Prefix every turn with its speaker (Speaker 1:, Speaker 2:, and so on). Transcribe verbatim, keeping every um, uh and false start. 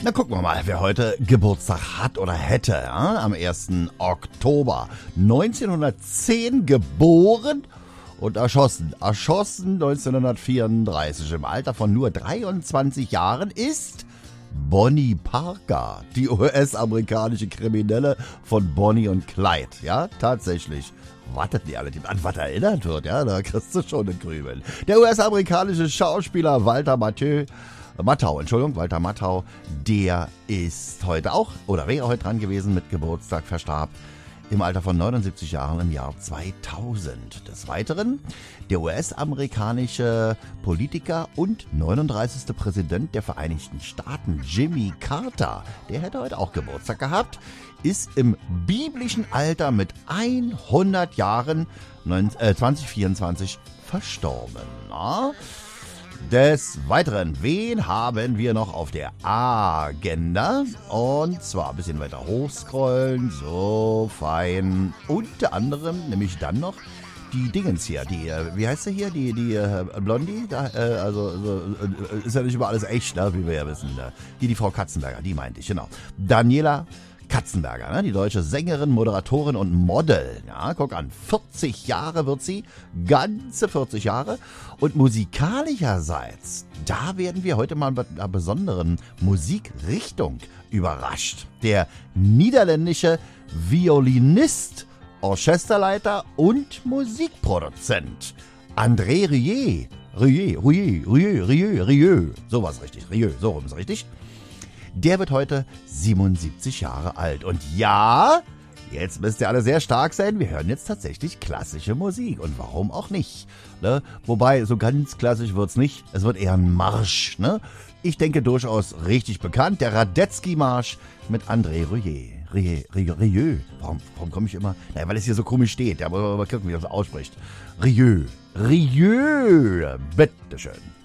Speaker 1: Na, gucken wir mal, wer heute Geburtstag hat oder hätte. Ja? Am ersten Oktober neunzehnhundertzehn geboren und erschossen. Erschossen neunzehnhundertvierunddreißig. Im Alter von nur dreiundzwanzig Jahren ist Bonnie Parker, die U S-amerikanische Kriminelle von Bonnie und Clyde. Ja, tatsächlich. Wartet die alle, an was erinnert wird, ja, da kriegst du schon den Grübeln. Der U S-amerikanische Schauspieler Walter Matthau, Matthau, Entschuldigung, Walter Matthau, der ist heute auch, oder wäre heute dran gewesen mit Geburtstag, verstarb im Alter von neunundsiebzig Jahren im Jahr zweitausend. Des Weiteren der U S-amerikanische Politiker und neununddreißigste Präsident der Vereinigten Staaten, Jimmy Carter, der hätte heute auch Geburtstag gehabt, ist im biblischen Alter mit hundert Jahren zwanzig vierundzwanzig verstorben. Na? Des Weiteren, wen haben wir noch auf der Agenda? Und zwar ein bisschen weiter hochscrollen, so fein. Unter anderem nämlich dann noch die Dingens hier, die, wie heißt sie hier, die, die äh, Blondie, da, äh, also, also äh, ist ja nicht über alles echt, ne, wie wir ja wissen. Ne? Die, die Frau Katzenberger, die meinte ich, genau. Daniela Katzenberger, ne? Die deutsche Sängerin, Moderatorin und Model. Ja, guck an, vierzig Jahre wird sie, ganze vierzig Jahre. Und musikalischerseits, da werden wir heute mal mit einer besonderen Musikrichtung überrascht. Der niederländische Violinist, Orchesterleiter und Musikproduzent André Rieu. Rieu, Rieu, Rieu, Rieu, Rieu. Sowas richtig, Rieu, so rum ist richtig. Der wird heute siebenundsiebzig Jahre alt. Und ja, jetzt müsst ihr alle sehr stark sein. Wir hören jetzt tatsächlich klassische Musik. Und warum auch nicht? Ne? Wobei, so ganz klassisch wird's nicht. Es wird eher ein Marsch. Ne? Ich denke durchaus richtig bekannt. Der Radetzky-Marsch mit André Rieu. Rieu, Rieu, Rieu. Warum, warum komme ich immer? Naja, weil es hier so komisch steht. Ja, aber mal gucken, wie er das ausspricht. Rieu. Rieu. Bitteschön.